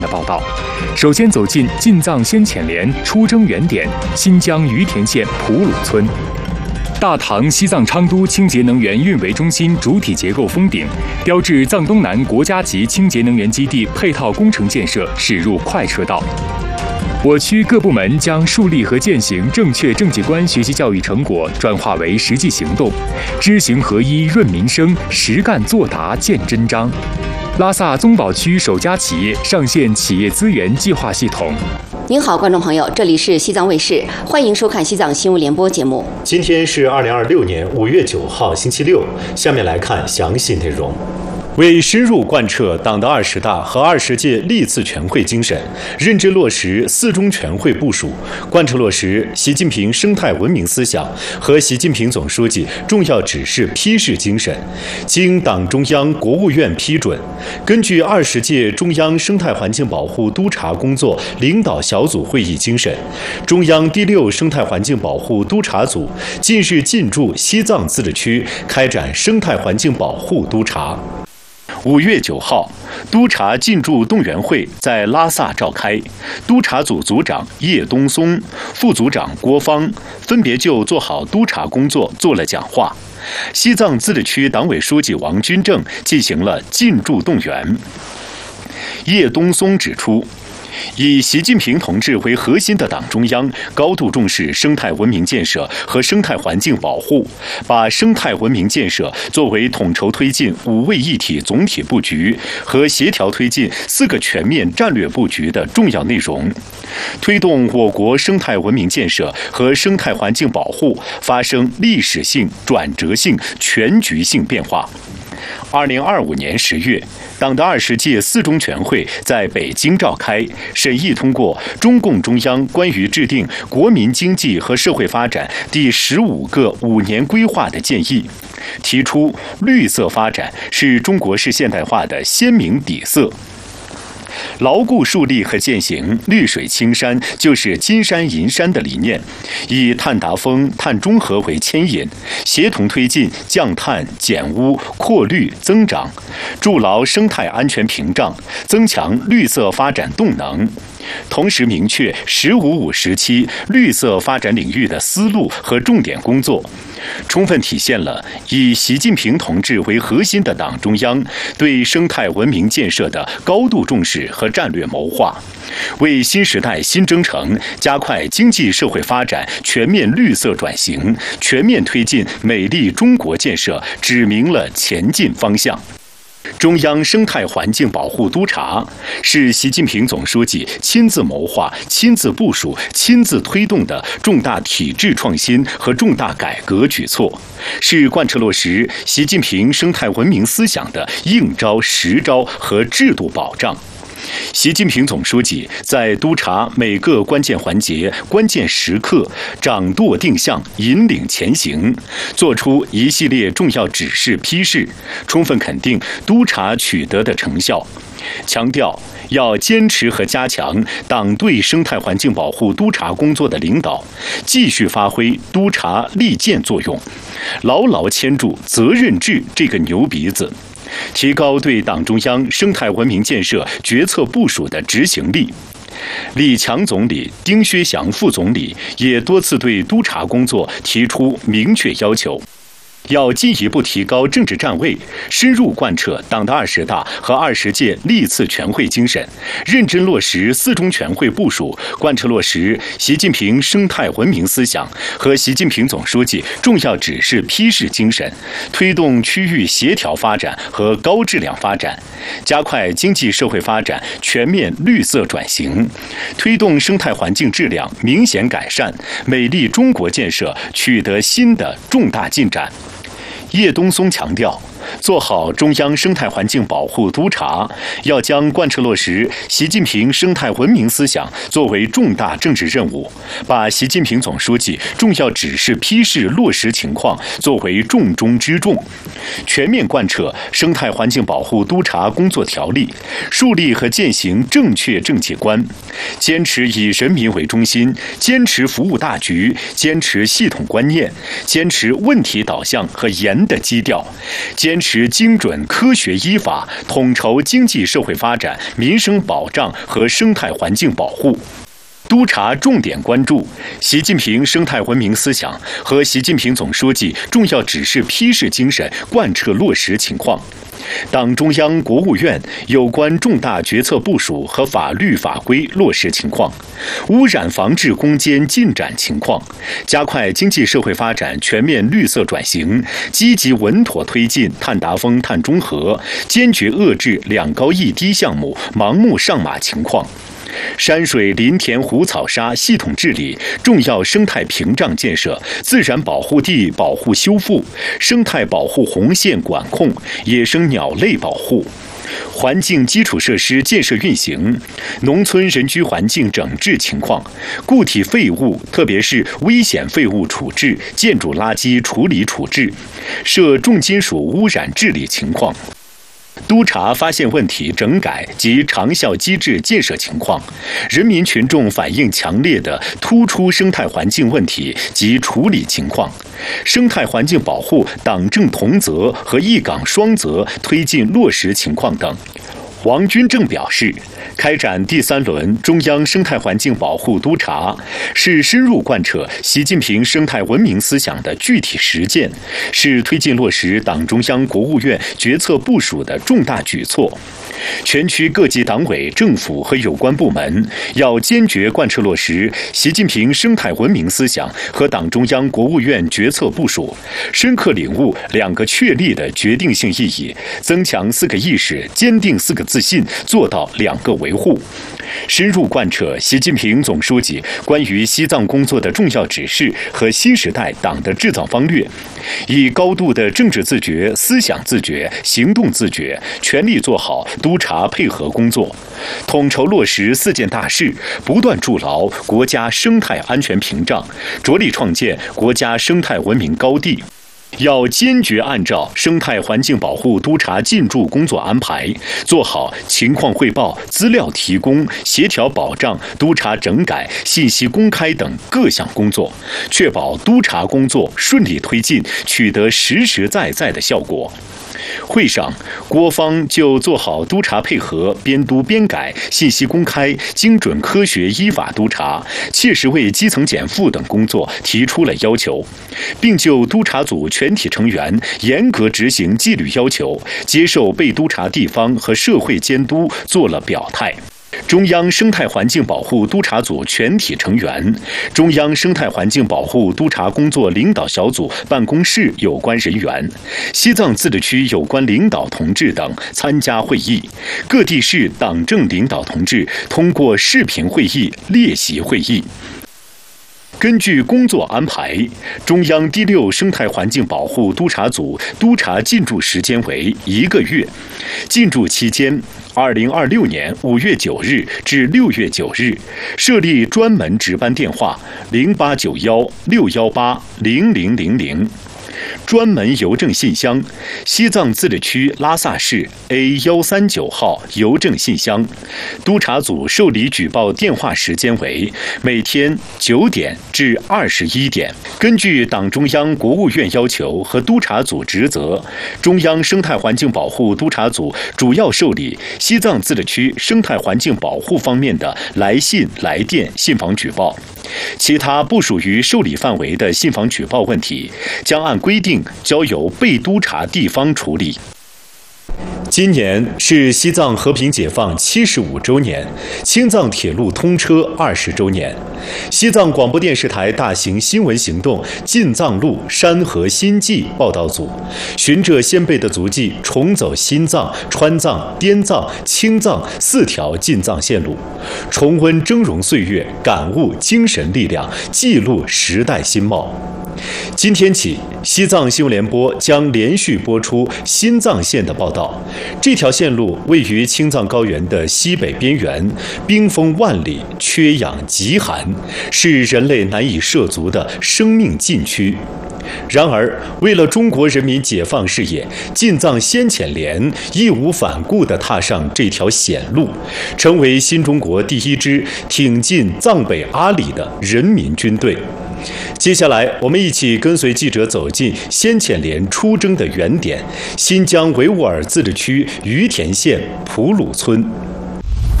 的报道。首先走进进藏先遣连出征原点新疆于田县普鲁村。大唐西藏昌都清洁能源运维中心主体结构封顶，标志藏东南国家级清洁能源基地配套工程建设驶入快车道。我区各部门将树立和践行正确政绩观学习教育成果转化为实际行动，知行合一润民生，实干作答见真章。拉萨宗保区首家企业上线企业资源计划系统。 您好，观众朋友，这里是西藏卫视，欢迎收看西藏新闻联播节目。 今天是2026年5月9号，星期六。下面来看详细内容。为深入贯彻党的20大和20届历次全会精神，认真落实4中全会部署，贯彻落实习近平生态文明思想和习近平总书记重要指示批示精神，经党中央、国务院批准，根据20届中央生态环境保护督察工作领导小组会议精神，中央第6生态环境保护督察组近日进驻西藏自治区，开展生态环境保护督察。5月9号，督察进驻动员会在拉萨召开，督察组组长叶东松、副组长郭芳分别就做好督察工作做了讲话。西藏自治区党委书记王军正进行了进驻动员。叶东松指出，以习近平同志为核心的党中央高度重视生态文明建设和生态环境保护，把生态文明建设作为统筹推进5位一体总体布局和协调推进4个全面战略布局的重要内容，推动我国生态文明建设和生态环境保护发生历史性、转折性、全局性变化。2025年10月，党的20届4中全会在北京召开，审议通过中共中央关于制定国民经济和社会发展第15个5年规划的建议，提出绿色发展是中国式现代化的鲜明底色。牢固树立和践行绿水青山就是金山银山的理念，以碳达峰、碳中和为牵引，协同推进降碳、减污、扩绿、增长，筑牢生态安全屏障，增强绿色发展动能。同时明确“十五五”时期绿色发展领域的思路和重点工作，充分体现了以习近平同志为核心的党中央对生态文明建设的高度重视和战略谋划，为新时代新征程加快经济社会发展全面绿色转型、全面推进美丽中国建设指明了前进方向。中央生态环境保护督察是习近平总书记亲自谋划、亲自部署、亲自推动的重大体制创新和重大改革举措，是贯彻落实习近平生态文明思想的硬招、实招和制度保障。习近平总书记在督察每个关键环节、关键时刻掌舵定向、引领前行，作出一系列重要指示批示，充分肯定督察取得的成效，强调要坚持和加强党对生态环境保护督察工作的领导，继续发挥督察利剑作用，牢牢牵住责任制这个牛鼻子，提高对党中央生态文明建设决策部署的执行力。李强总理、丁薛祥副总理也多次对督察工作提出明确要求，要进一步提高政治站位，深入贯彻党的20大和20届历次全会精神，认真落实4中全会部署，贯彻落实习近平生态文明思想和习近平总书记重要指示批示精神，推动区域协调发展和高质量发展，加快经济社会发展全面绿色转型，推动生态环境质量明显改善，美丽中国建设取得新的重大进展。叶东松强调，做好中央生态环境保护督察，要将贯彻落实习近平生态文明思想作为重大政治任务，把习近平总书记重要指示批示落实情况作为重中之重，全面贯彻生态环境保护督察工作条例，树立和践行正确政绩观，坚持以人民为中心，坚持服务大局，坚持系统观念，坚持问题导向和严的基调，坚持精准科学依法，统筹经济社会发展、民生保障和生态环境保护。督查重点关注习近平生态文明思想和习近平总书记重要指示批示精神贯彻落实情况，党中央、国务院有关重大决策部署和法律法规落实情况，污染防治攻坚进展情况，加快经济社会发展全面绿色转型，积极稳妥推进碳达峰、碳中和，坚决遏制2高1低项目盲目上马情况。山水林田湖草沙系统治理，重要生态屏障建设，自然保护地保护修复，生态保护红线管控，野生鸟类保护，环境基础设施建设运行，农村人居环境整治情况，固体废物特别是危险废物处置、建筑垃圾处理处置，涉重金属污染治理情况。督查发现问题整改及长效机制建设情况，人民群众反映强烈的突出生态环境问题及处理情况，生态环境保护党政同责和一岗双责推进落实情况等。王军正表示，开展第3轮中央生态环境保护督查，是深入贯彻习近平生态文明思想的具体实践，是推进落实党中央、国务院决策部署的重大举措。全区各级党委、政府和有关部门要坚决贯彻落实习近平生态文明思想和党中央、国务院决策部署，深刻领悟2个确立的决定性意义，增强4个意识，坚定4个自信，做到2个维护。深入贯彻习近平总书记关于西藏工作的重要指示和新时代党的制造方略，以高度的政治自觉、思想自觉、行动自觉，全力做好督查配合工作，统筹落实4件大事，不断筑牢国家生态安全屏障，着力创建国家生态文明高地。要坚决按照生态环境保护督查进驻工作安排，做好情况汇报、资料提供、协调保障、督查整改、信息公开等各项工作，确保督查工作顺利推进，取得实实在在的效果。会上，国方就做好督查配合、编督编改、信息公开、精准科学依法督查、切实为基层减负等工作提出了要求，并就督查组全体成员严格执行纪律要求、接受被督查地方和社会监督做了表态。中央生态环境保护督查组全体成员、中央生态环境保护督查工作领导小组办公室有关人员、西藏自治区有关领导同志等参加会议，各地市党政领导同志通过视频会议列席会议。根据工作安排，中央第6生态环境保护督查组督查进驻时间为1个月，进驻期间2026年5月9日至6月9日，设立专门值班电话089161800000。专门邮政信箱：西藏自治区拉萨市 A139号邮政信箱。督查组受理举报电话时间为每天9点至21点。根据党中央、国务院要求和督查组职责，中央生态环境保护督查组主要受理西藏自治区生态环境保护方面的来信、来电、信访举报。其他不属于受理范围的信访举报问题，将按规定交由被督查地方处理。今年是西藏和平解放75周年，青藏铁路通车20周年。西藏广播电视台大型新闻行动进藏路山河新纪报道组，循着先辈的足迹，重走新藏、川藏、滇藏、青藏4条进藏线路，重温峥嵘岁月，感悟精神力量，记录时代新貌。今天起，西藏新闻联播将连续播出新藏线的报道。这条线路位于青藏高原的西北边缘，冰封万里，缺氧极寒，是人类难以涉足的生命禁区。然而，为了中国人民解放事业，进藏先遣连义无反顾地踏上这条险路，成为新中国第1支挺进藏北阿里的人民军队。 接下来，我们一起跟随记者走进先遣连出征的原点——新疆维吾尔自治区于田县普鲁村。